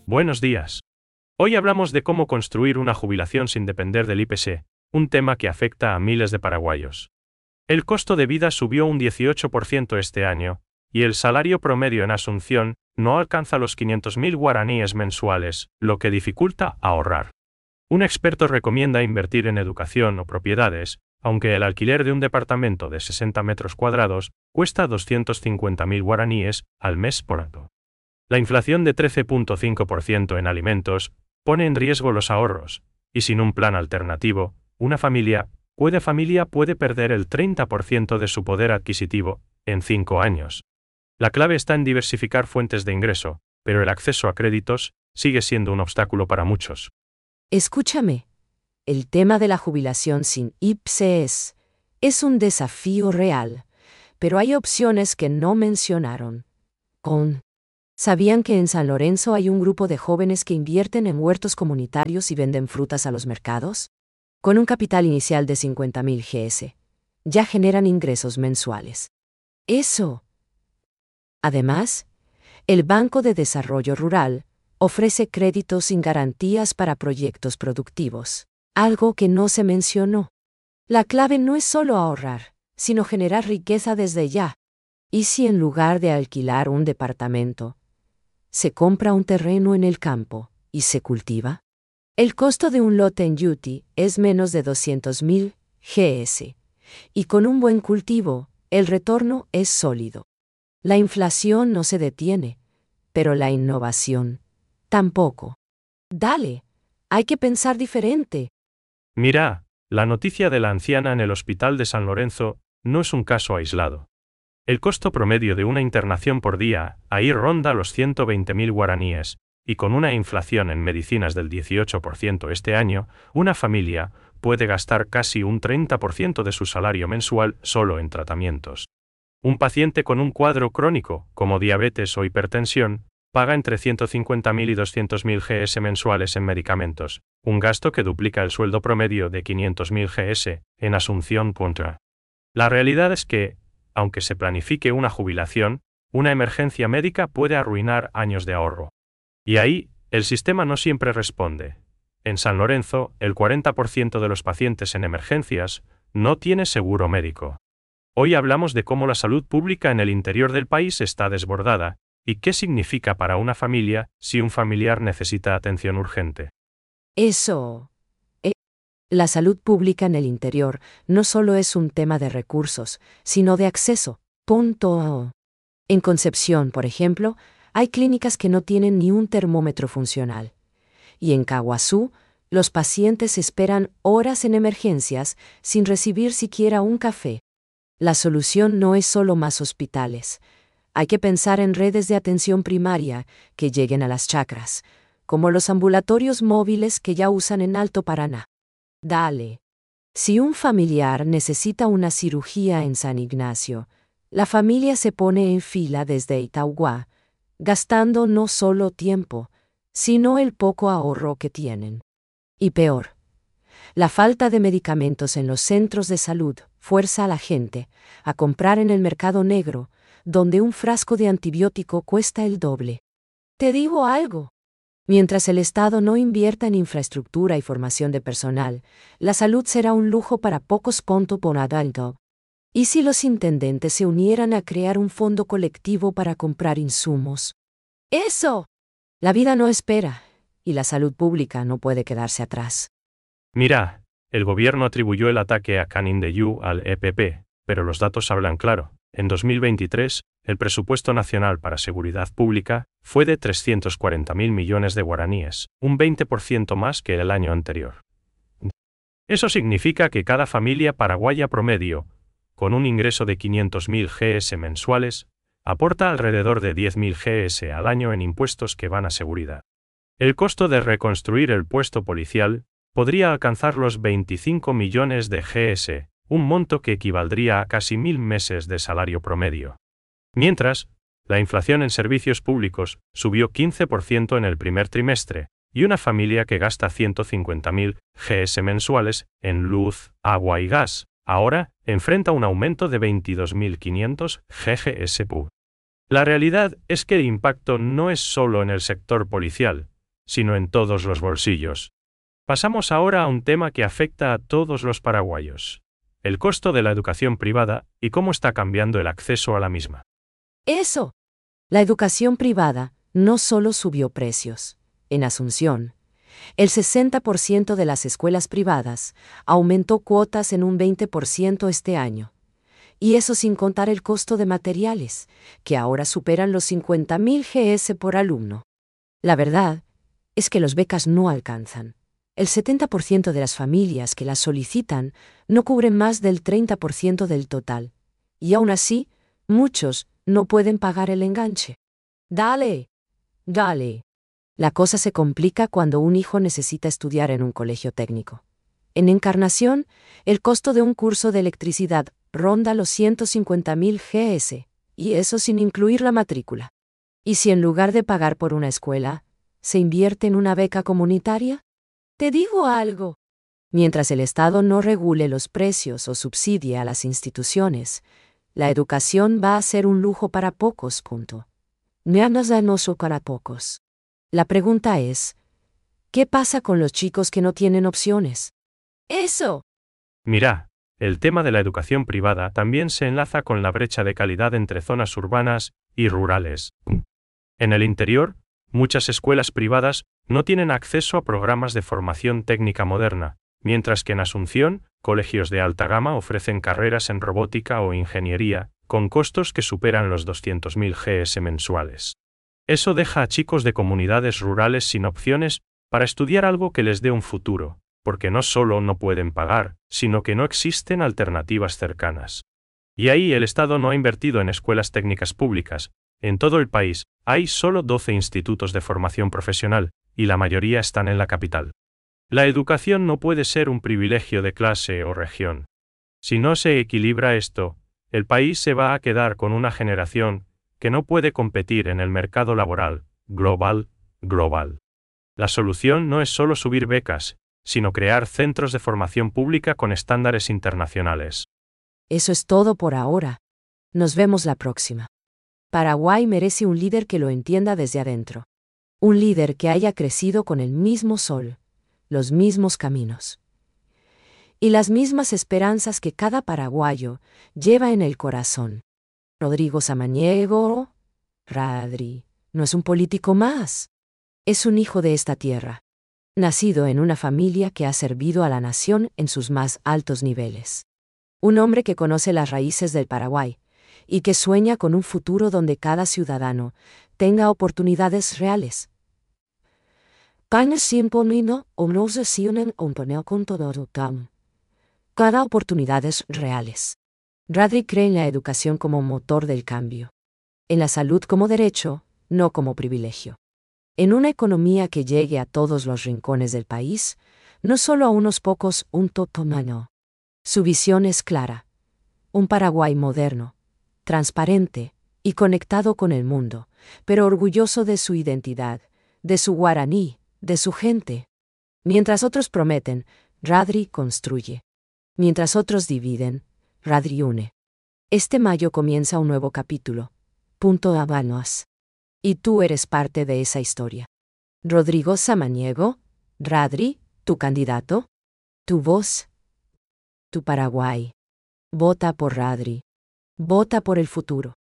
Buenos días. Hoy hablamos de cómo construir una jubilación sin depender del IPC, un tema que afecta a miles de paraguayos. El costo de vida subió un 18% este año, y el salario promedio en Asunción no alcanza los 500.000 guaraníes mensuales, lo que dificulta ahorrar. Un experto recomienda invertir en educación o propiedades, aunque el alquiler de un departamento de 60 metros cuadrados cuesta 250.000 guaraníes al mes por año. La inflación de 13.5% en alimentos pone en riesgo los ahorros, y sin un plan alternativo, una familia puede perder el 30% de su poder adquisitivo en 5 años. La clave está en diversificar fuentes de ingreso, pero el acceso a créditos sigue siendo un obstáculo para muchos. Escúchame, el tema de la jubilación sin IPC es un desafío real, pero hay opciones que no mencionaron. ¿Sabían que en San Lorenzo hay un grupo de jóvenes que invierten en huertos comunitarios y venden frutas a los mercados? Con un capital inicial de 50.000 GS, ya generan ingresos mensuales. Eso. Además, el Banco de Desarrollo Rural ofrece créditos sin garantías para proyectos productivos, algo que no se mencionó. La clave no es solo ahorrar, sino generar riqueza desde ya. ¿Y si en lugar de alquilar un departamento, se compra un terreno en el campo y se cultiva? El costo de un lote en Yuti es menos de 200.000 GS, y con un buen cultivo, el retorno es sólido. La inflación no se detiene, pero la innovación tampoco. Dale, hay que pensar diferente. Mira, la noticia de la anciana en el hospital de San Lorenzo no es un caso aislado. El costo promedio de una internación por día ahí ronda los 120.000 guaraníes, y con una inflación en medicinas del 18% este año, una familia puede gastar casi un 30% de su salario mensual solo en tratamientos. Un paciente con un cuadro crónico, como diabetes o hipertensión, paga entre 150.000 y 200.000 GS mensuales en medicamentos, un gasto que duplica el sueldo promedio de 500.000 GS en Asunción. La realidad es que, aunque se planifique una jubilación, una emergencia médica puede arruinar años de ahorro. Y ahí, el sistema no siempre responde. En San Lorenzo, el 40% de los pacientes en emergencias no tiene seguro médico. Hoy hablamos de cómo la salud pública en el interior del país está desbordada, y qué significa para una familia si un familiar necesita atención urgente. Eso. La salud pública en el interior no solo es un tema de recursos, sino de acceso. En Concepción, por ejemplo, hay clínicas que no tienen ni un termómetro funcional. Y en Caguazú, los pacientes esperan horas en emergencias sin recibir siquiera un café. La solución no es solo más hospitales. Hay que pensar en redes de atención primaria que lleguen a las chacras, como los ambulatorios móviles que ya usan en Alto Paraná. Dale. Si un familiar necesita una cirugía en San Ignacio, la familia se pone en fila desde Itauguá, gastando no solo tiempo, sino el poco ahorro que tienen. Y peor, la falta de medicamentos en los centros de salud fuerza a la gente a comprar en el mercado negro, donde un frasco de antibiótico cuesta el doble. Te digo algo. Mientras el Estado no invierta en infraestructura y formación de personal, la salud será un lujo para pocos. Por adulto. ¿Y si los intendentes se unieran a crear un fondo colectivo para comprar insumos? ¡Eso! La vida no espera, y la salud pública no puede quedarse atrás. Mira, el gobierno atribuyó el ataque a Canindeyú al EPP, pero los datos hablan claro. En 2023, el presupuesto nacional para seguridad pública fue de 340.000 millones de guaraníes, un 20% más que el año anterior. Eso significa que cada familia paraguaya promedio, con un ingreso de 500.000 GS mensuales, aporta alrededor de 10.000 GS al año en impuestos que van a seguridad. El costo de reconstruir el puesto policial podría alcanzar los 25 millones de GS, un monto que equivaldría a casi 1.000 meses de salario promedio. Mientras, la inflación en servicios públicos subió 15% en el primer trimestre, y una familia que gasta 150.000 GS mensuales en luz, agua y gas, ahora enfrenta un aumento de 22.500 GGS. La realidad es que el impacto no es solo en el sector policial, sino en todos los bolsillos. Pasamos ahora a un tema que afecta a todos los paraguayos: el costo de la educación privada y cómo está cambiando el acceso a la misma. Eso. La educación privada no solo subió precios. En Asunción, el 60% de las escuelas privadas aumentó cuotas en un 20% este año. Y eso sin contar el costo de materiales, que ahora superan los 50.000 GS por alumno. La verdad es que los becas no alcanzan. El 70% de las familias que las solicitan no cubren más del 30% del total. Y aún así, muchos no pueden pagar el enganche. Dale. La cosa se complica cuando un hijo necesita estudiar en un colegio técnico. En Encarnación, el costo de un curso de electricidad ronda los 150.000 GS, y eso sin incluir la matrícula. ¿Y si en lugar de pagar por una escuela, se invierte en una beca comunitaria? Te digo algo. Mientras el Estado no regule los precios o subsidie a las instituciones, la educación va a ser un lujo para pocos. Menos danoso para pocos. La pregunta es, ¿qué pasa con los chicos que no tienen opciones? Eso. Mira, el tema de la educación privada también se enlaza con la brecha de calidad entre zonas urbanas y rurales. En el interior, muchas escuelas privadas no tienen acceso a programas de formación técnica moderna, mientras que en Asunción, colegios de alta gama ofrecen carreras en robótica o ingeniería, con costos que superan los 200.000 GS mensuales. Eso deja a chicos de comunidades rurales sin opciones para estudiar algo que les dé un futuro, porque no solo no pueden pagar, sino que no existen alternativas cercanas. Y ahí el Estado no ha invertido en escuelas técnicas públicas. En todo el país, hay solo 12 institutos de formación profesional, y la mayoría están en la capital. La educación no puede ser un privilegio de clase o región. Si no se equilibra esto, el país se va a quedar con una generación que no puede competir en el mercado laboral global. La solución no es solo subir becas, sino crear centros de formación pública con estándares internacionales. Eso es todo por ahora. Nos vemos la próxima. Paraguay merece un líder que lo entienda desde adentro. Un líder que haya crecido con el mismo sol, los mismos caminos y las mismas esperanzas que cada paraguayo lleva en el corazón. Rodrigo Samaniego, Radri, no es un político más. Es un hijo de esta tierra, nacido en una familia que ha servido a la nación en sus más altos niveles. Un hombre que conoce las raíces del Paraguay y que sueña con un futuro donde cada ciudadano tenga oportunidades reales. Cada oportunidades reales. Radri cree en la educación como motor del cambio. En la salud como derecho, no como privilegio. En una economía que llegue a todos los rincones del país, no solo a unos pocos, un totomano. Su visión es clara. Un Paraguay moderno, transparente y conectado con el mundo, pero orgulloso de su identidad, de su guaraní, de su gente. Mientras otros prometen, Radri construye. Mientras otros dividen, Radri une. Este mayo comienza un nuevo capítulo. Habanos. Y tú eres parte de esa historia. Rodrigo Samaniego, Radri, tu candidato, tu voz, tu Paraguay. Vota por Radri. Vota por el futuro.